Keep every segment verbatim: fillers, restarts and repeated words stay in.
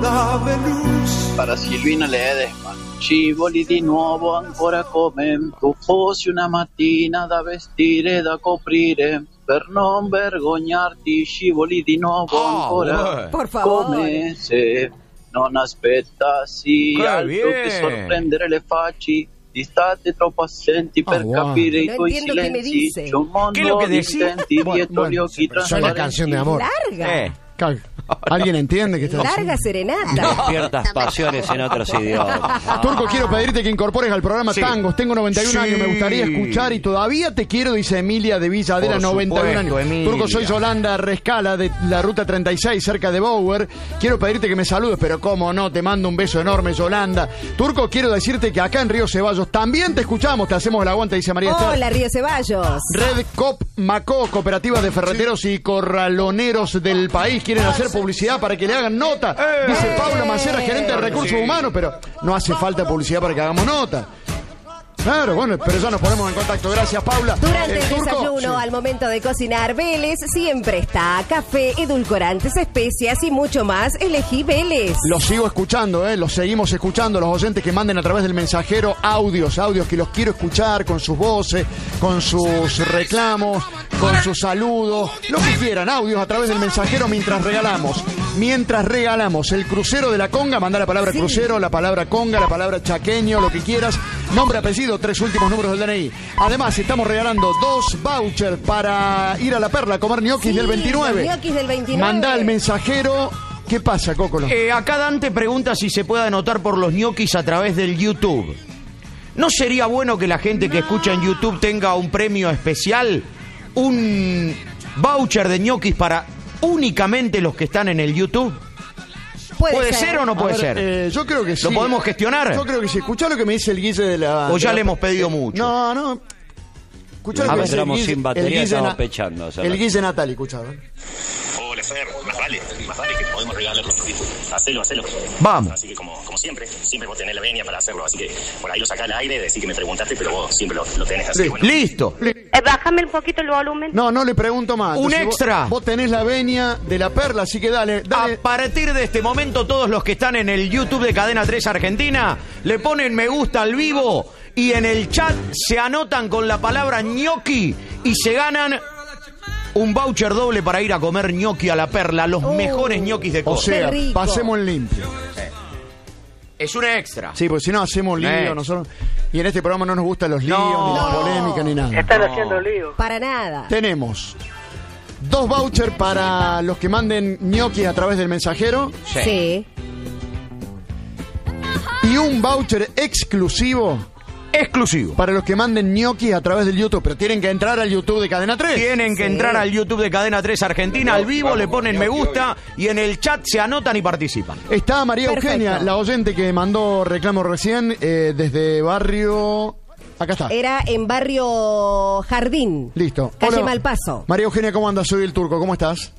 Para Silvina Ledesma, ci voli di nuovo ancora come tu fossi una mattina da vestire, da coprire, per non vergognarti scivoli di nuovo oh, ancora, por favor. come se non aspettassi che altro bien. che sorprendere le facci. Di state troppo assenti per oh, wow. capire i no tuoi silenzi. C'è un mondo ¿Qué es lo que di decís? intenti Bueno, dietro bueno, gli occhi es una canción de amor. Larga. Eh. ¿Alguien entiende que está Larga serenata. Despiertas pasiones en otros idiomas. Turco, quiero pedirte que incorpores al programa Sí. Tangos. Tengo noventa y un Sí. años, me gustaría escuchar y todavía te quiero, dice Emilia de Villadera, Por noventa y un supuesto, años. Emilia. Turco, soy Yolanda Rescala de la ruta treinta y seis, cerca de Bower. Quiero pedirte que me saludes, pero cómo no, te mando un beso enorme, Yolanda. Turco, quiero decirte que acá en Río Ceballos también te escuchamos, te hacemos el aguante, dice María Esther. Hola, Río Ceballos. Red Cop Macó, cooperativas de ferreteros y corraloneros del país, quieren hacer publicidad para que le hagan nota. Dice Paula Macera, gerente de recursos humanos, pero no hace falta publicidad para que hagamos nota. Claro, bueno, pero ya nos ponemos en contacto. Gracias, Paula. Durante Eh, el Turco, desayuno, sí. al momento de cocinar, Vélez siempre está. Café, edulcorantes, especias y mucho más. Elegí Vélez. Los sigo escuchando, ¿eh? Los seguimos escuchando, los oyentes que manden a través del mensajero audios, audios que los quiero escuchar con sus voces, con sus reclamos, con sus saludos, lo que quieran, audios a través del mensajero mientras regalamos. Mientras regalamos el crucero de la conga, manda la palabra Sí. crucero, la palabra conga, la palabra chaqueño, lo que quieras, nombre, apellido, tres últimos números del D N I. Además, estamos regalando dos vouchers para ir a La Perla a comer ñoquis Sí, del veintinueve. los ñoquis del veintinueve. Manda al mensajero. ¿Qué pasa, Cócolo? Eh, acá Dante pregunta si se puede anotar por los ñoquis a través del YouTube. ¿No sería bueno que la gente que escucha en YouTube tenga un premio especial? Un voucher de ñoquis para únicamente los que están en el YouTube. Puede, ¿Puede ser o no A puede ver, ser? eh, yo creo que sí. ¿Lo podemos gestionar? Yo creo que sí. Escuchá lo que me dice el Guille de la... ¿O ya de la- le hemos pedido mucho? No, no. Escuchá lo A que ver, dice el entramos Guille, sin batería, el Guille estamos Na- pechando, o sea, el la- Guille Natali, escuchá. ¿eh? Hola Fer, más vale, más vale que podemos regalar los ñoquis. Hacelo, hacelo. Vamos. Así que como, como siempre, siempre vos tenés la venia para hacerlo. Así que por ahí lo sacás al aire, decís que me preguntaste, pero vos siempre lo, lo tenés así. Sí. Bueno, Listo. Eh, bájame un poquito el volumen. No, no le pregunto más. Un Entonces, extra. Vos, vos tenés la venia de La Perla, así que dale, dale. A partir de este momento, todos los que están en el YouTube de Cadena tres Argentina le ponen me gusta al vivo y en el chat se anotan con la palabra ñoqui y se ganan un voucher doble para ir a comer ñoqui a La Perla, los Oh. mejores ñoquis de O Córdoba. sea, Qué rico. pasemos en limpio. Es un extra. Sí, porque si no hacemos lío Eh. nosotros. Y en este programa no nos gustan los líos, No. ni la No. polémica, ni nada. Están haciendo lío. Para nada. Tenemos dos vouchers para los que manden ñoquis a través del mensajero Sí. y un voucher exclusivo Exclusivo. para los que manden ñoquis a través del YouTube. Pero tienen que entrar al YouTube de Cadena tres. Tienen que Sí. entrar al YouTube de Cadena tres Argentina al vivo, le ponen me gusta y en el chat se anotan y participan. Está María Perfecto. Eugenia, la oyente que mandó reclamo recién eh, desde barrio... Acá está. Era en barrio Jardín. Listo. Calle Hola. Malpaso. María Eugenia, ¿cómo andas? Soy el Turco, ¿cómo estás?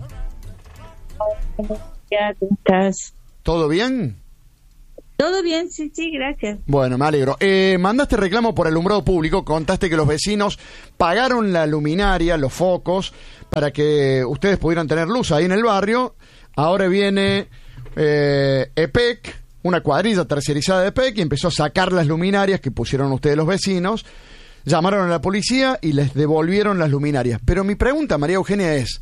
Ya, ¿cómo estás? ¿Todo bien? Todo bien, sí, sí, gracias. Bueno, me alegro. Eh, mandaste reclamo por alumbrado público, contaste que los vecinos pagaron la luminaria, los focos, para que ustedes pudieran tener luz ahí en el barrio. Ahora viene eh, E P E C, una cuadrilla tercerizada de E P E C, y empezó a sacar las luminarias que pusieron ustedes los vecinos. Llamaron a la policía y les devolvieron las luminarias. Pero mi pregunta, María Eugenia, es...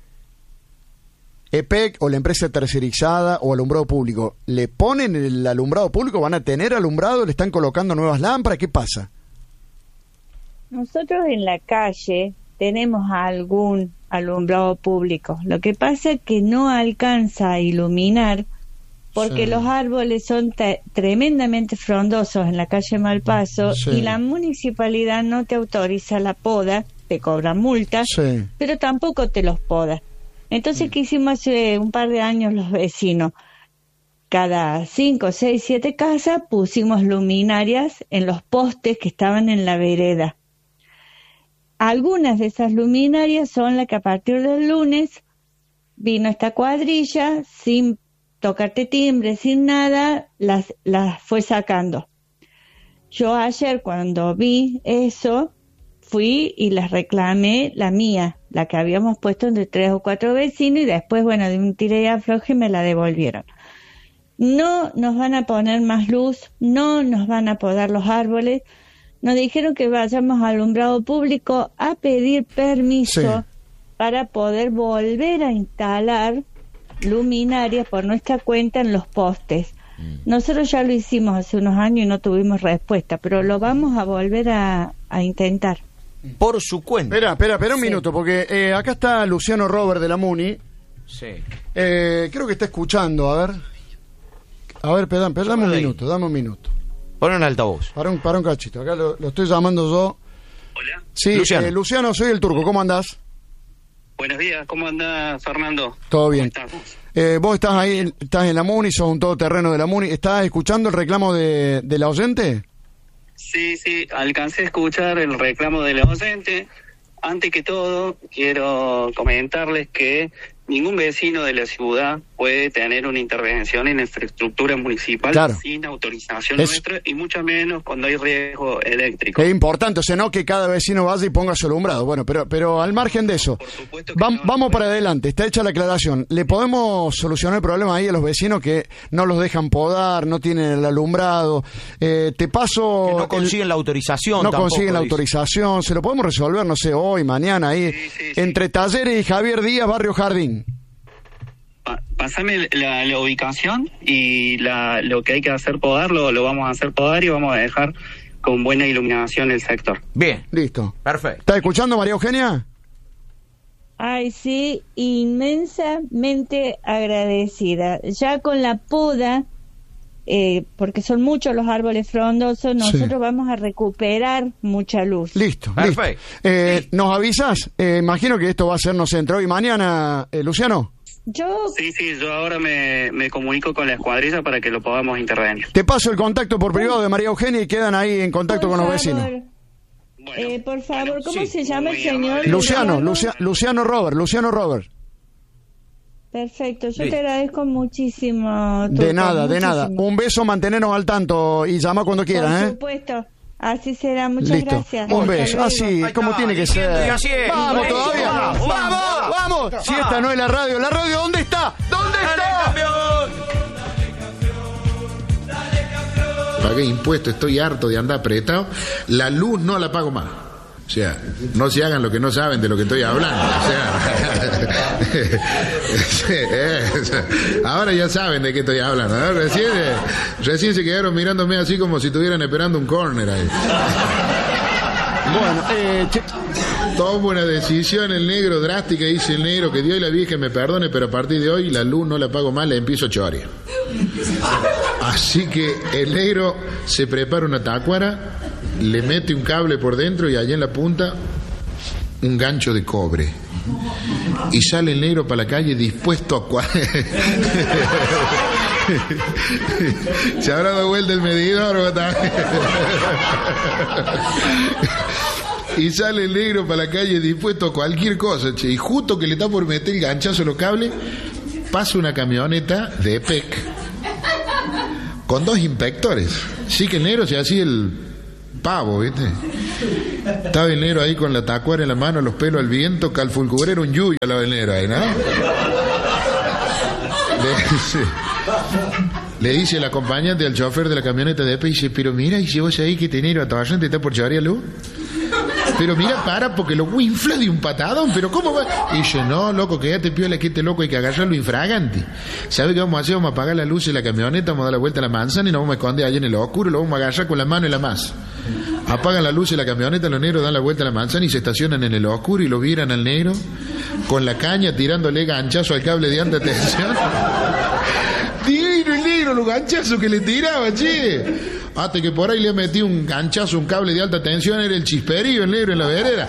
E P E C o la empresa tercerizada o alumbrado público, ¿le ponen el alumbrado público? ¿Van a tener alumbrado? ¿Le están colocando nuevas lámparas? ¿Qué pasa? Nosotros en la calle tenemos algún alumbrado público. Lo que pasa es que no alcanza a iluminar porque Sí. los árboles son te- tremendamente frondosos en la calle Malpaso Sí. y la municipalidad no te autoriza la poda, te cobran multas, Sí. pero tampoco te los poda. Entonces, ¿qué hicimos hace un par de años los vecinos? Cada cinco, seis, siete casas pusimos luminarias en los postes que estaban en la vereda. Algunas de esas luminarias son las que a partir del lunes vino esta cuadrilla, sin tocarte timbre, sin nada, las, las fue sacando. Yo ayer cuando vi eso, fui y les reclamé la mía, la que habíamos puesto entre tres o cuatro vecinos, y después, bueno, de un tire y afloje me la devolvieron. no nos van a poner más luz, no nos van a podar los árboles. Nos dijeron que vayamos al alumbrado público a pedir permiso Sí. para poder volver a instalar luminarias por nuestra cuenta en los postes. Nosotros ya lo hicimos hace unos años y no tuvimos respuesta, pero lo vamos a volver a, a intentar. Por su cuenta. Espera, espera, espera un Sí. minuto, porque eh, acá está Luciano Robert de la Muni. Sí. Eh, creo que está escuchando, a ver. A ver, perdón, perdón, dame un ahí. minuto, dame un minuto. Pon en altavoz. Para un, para un cachito, acá lo, lo estoy llamando yo. Hola. Sí, Luciano. eh, Luciano, soy el Turco, ¿cómo andás? Buenos días, ¿cómo anda Fernando? Todo bien. ¿Cómo estamos? Eh, vos estás ahí, estás en la Muni, sos un todoterreno de la Muni. ¿Estás escuchando el reclamo de, de la oyente? Sí, sí, alcancé a escuchar el reclamo de la oyente. Antes que todo, quiero comentarles que ningún vecino de la ciudad puede tener una intervención en infraestructura municipal Claro. sin autorización Es- nuestra, y mucho menos cuando hay riesgo eléctrico. Es importante, o sea, no que cada vecino vaya y ponga su alumbrado. Bueno, pero, pero al margen de eso, Por supuesto que vam- no. vamos para adelante, está hecha la aclaración. ¿Le podemos solucionar el problema ahí a los vecinos que no los dejan podar, no tienen el alumbrado? Eh, te paso... Que no el- consiguen la autorización. No tampoco, consiguen la dice. autorización, se lo podemos resolver, no sé, hoy, mañana, ahí, Sí, sí, sí. entre Talleres y Javier Díaz, Barrio Jardín. Pa- Pásame la, la ubicación y la, lo que hay que hacer podar, lo, lo vamos a hacer podar y vamos a dejar con buena iluminación el sector. Bien. Listo. Perfecto. ¿Estás escuchando, María Eugenia? Ay, sí, inmensamente agradecida. Ya con la poda, eh, porque son muchos los árboles frondosos, nosotros Sí. vamos a recuperar mucha luz. Listo, Perfecto. listo. Eh, ¿Nos avisas? Eh, imagino que esto va a ser, no sé, entre hoy y mañana, eh, Luciano. Yo, Sí, sí, yo ahora me, me comunico con la escuadrilla para que lo podamos intervenir. Te paso el contacto por privado de María Eugenia y quedan ahí en contacto por con los favor, vecinos. Bueno, eh, por favor, ¿cómo sí. se llama el Muy señor? amable. Luciano, Lucia- Luciano Robert, Luciano Robert. Perfecto, yo Listo. te agradezco muchísimo. De Turco, nada, de nada. muchísimo. Un beso, mantenernos al tanto y llama cuando Por quieras, ¿eh? supuesto, así será. Muchas Listo. gracias. Un Hasta beso. luego. Así, Ahí como está, tiene que diciendo ser. y haciendo. Vamos Eso. todavía. Vamos, Vamos, vamos. Si esta no es la radio, ¿la radio dónde está? ¿Dónde está? Pagué impuestos, estoy harto de andar apretado. La luz no la pago más. O sea, no se hagan lo que no saben de lo que estoy hablando. O sea, sí, eh, ahora ya saben de qué estoy hablando, ¿no? Recién, eh, recién se quedaron mirándome así como si estuvieran esperando un córner ahí. Bueno, eh, che- Tomo una decisión, el negro, drástica, dice el negro, que Dios y la Virgen me perdone, pero a partir de hoy la luz no la pago más, la empiezo a chorear. Así que el negro se prepara una tacuara, le mete un cable por dentro y allá en la punta un gancho de cobre. Y sale el negro para la calle dispuesto a... cua- ¿Se habrá dado vuelta el medidor o está? Y sale el negro para la calle dispuesto a cualquier cosa, che. Y justo que le está por meter el ganchazo a los cables, pasa una camioneta de E P E C con dos inspectores. Sí que el negro se hacía el pavo, ¿viste? Estaba el negro ahí con la tacuara en la mano, los pelos al viento, calfulcubrero un yuyo al lado del negro ahí, ¿no? Le dice, le dice el acompañante al chofer de la camioneta de E P E C, dice, pero mira, y si vos ahí que te negro a toda gente está por llevar a luz. Pero mira, para, porque lo infla de un patadón, pero ¿cómo va? Y dice, no, loco, quédate piola, que este loco hay que agarrarlo infragante. ¿Sabe qué vamos a hacer? Vamos a apagar la luz de la camioneta, vamos a dar la vuelta a la manzana y nos vamos a esconder allá en el oscuro, lo vamos a agarrar con la mano y la masa. Apagan la luz de la camioneta, los negros dan la vuelta a la manzana y se estacionan en el oscuro y lo vieran al negro con la caña tirándole ganchazo al cable de alta tensión. Divino el negro, los ganchazos que le tiraba, che. Hasta que por ahí le metí un ganchazo, un cable de alta tensión, era el chisperío, el negro en la vereda.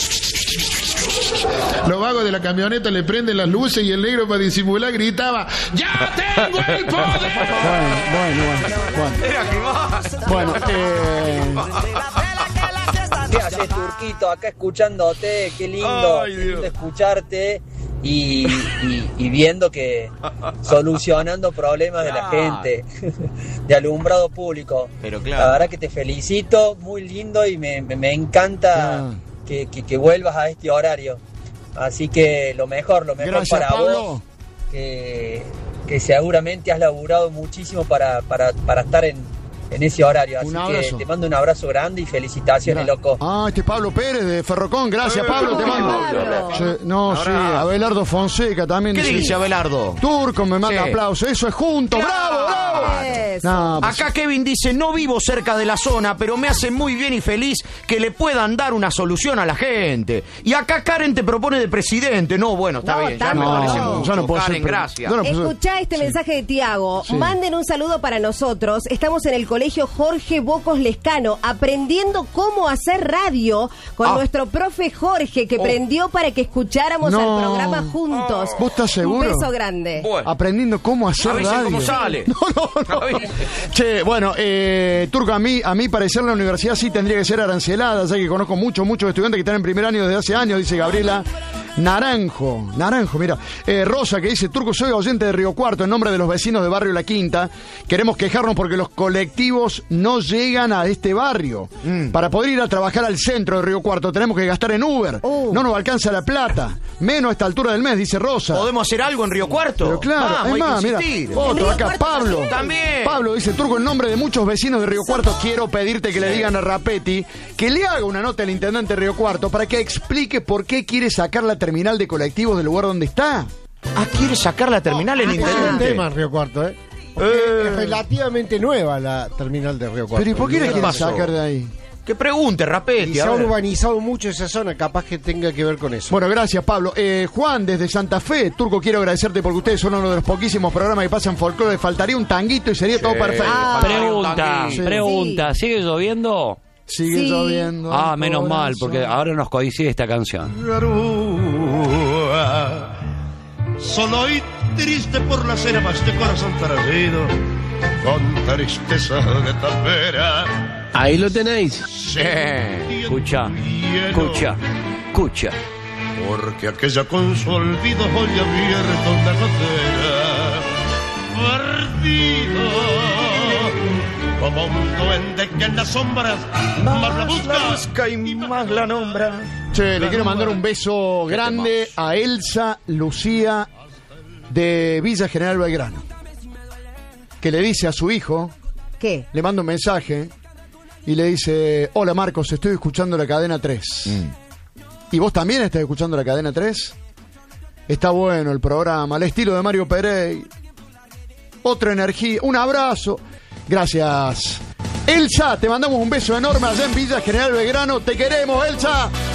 Los vagos de la camioneta le prenden las luces y el negro para disimular gritaba, ¡ya tengo el poder! bueno, bueno, bueno. Bueno, bueno eh, ¿Qué haces, Turquito? Acá escuchándote, qué lindo, Ay, qué Dios. lindo escucharte y, y, y viendo que solucionando problemas de la Claro. gente, de alumbrado público. Pero claro. La verdad que te felicito, muy lindo y me, me, me encanta Ah. que, que, que vuelvas a este horario. Así que lo mejor, lo mejor Gracias, para Pablo. vos, que que seguramente has laburado muchísimo para, para, para estar en, en ese horario. Así Un que abrazo. te mando un abrazo grande y felicitaciones, Gra- loco. Ah, este es Pablo Pérez de Ferrocón. Gracias, Pablo, te mando. Pablo. Sí, no, sí, Abelardo Fonseca también. ¿Qué dice Abelardo? Turco me manda Sí. aplausos. Eso es junto. ¡Bravo, bravo! Eso. No, pues- Acá Kevin dice, no vivo cerca de la zona, pero me hace muy bien y feliz que le puedan dar una solución a la gente. Y acá Karen te propone de presidente. No, bueno, está No, bien, ya está me mal. parece No, mucho. yo no puedo Karen, ser pre- gracias. yo no puedo- Escuchá este mensaje de Tiago. Sí. Manden un saludo para nosotros. Estamos en el colegio Jorge Bocos Lescano, aprendiendo cómo hacer radio con Ah. nuestro profe Jorge, que Oh. prendió para que escucháramos No. al programa juntos. ¿Vos estás seguro? Un beso grande. Bueno, Aprendiendo cómo hacer avisen radio. cómo sale. No, no, no. Avisen. Che, bueno, eh, Turco, a mí, a mí parecer la universidad sí tendría que ser arancelada, ya que conozco muchos, muchos estudiantes que están en primer año desde hace años, dice Gabriela. Naranjo, Naranjo, mira. Eh, Rosa, que dice, Turco, soy oyente de Río Cuarto, en nombre de los vecinos de Barrio La Quinta. Queremos quejarnos porque los colectivos no llegan a este barrio. Mm. Para poder ir a trabajar al centro de Río Cuarto tenemos que gastar en Uber. Uh. No nos alcanza la plata. Menos a esta altura del mes, dice Rosa. ¿Podemos hacer algo en Río Cuarto? Pero claro, Vamos, es hay más, que mira, insistir. otro Río acá, Cuarto Pablo. también. Pablo dice, Turco, en nombre de muchos vecinos de Río Cuarto, quiero pedirte que le digan a Rapetti que le haga una nota al intendente de Río Cuarto para que explique por qué quiere sacar la terminal de colectivos del lugar donde está. Ah, ¿quiere sacar la terminal en Es un intendente? tema en Río Cuarto, ¿eh? Porque es relativamente nueva la terminal de Río Cuarto. Pero ¿y por qué le ¿Qué quiere pasó? sacar de ahí? Que pregunte, Y Rapetti. se a ha ver. urbanizado mucho esa zona, capaz que tenga que ver con eso. Bueno, gracias, Pablo. Eh, Juan, desde Santa Fe. Turco, quiero agradecerte porque ustedes son uno de los poquísimos programas que pasan folclore. Faltaría un tanguito y sería todo perfecto. Ah. Pregunta, Sí. pregunta, ¿sigue lloviendo? Sigue Sí. lloviendo. Ah, menos corazón. mal, porque ahora nos coincide esta canción. Garúa, solo y triste por las selvas de corazón perdido, con tristeza de tapera. Ahí lo tenéis. Eh, escucha, escucha, escucha. Porque aquella con su olvido hoy abierto una gotera, perdido, como un duende que en las sombras más la busca, y más la nombra. Che, le quiero mandar un beso grande a Elsa Lucía de Villa General Belgrano, que le dice a su hijo, ¿Qué? le manda un mensaje y le dice, hola Marcos, estoy escuchando la cadena tres. ¿Y vos también estás escuchando la cadena tres? Está bueno el programa, al estilo de Mario Perey. Otra energía, un abrazo. Gracias. Elsa, te mandamos un beso enorme allá en Villa General Belgrano. Te queremos, Elsa.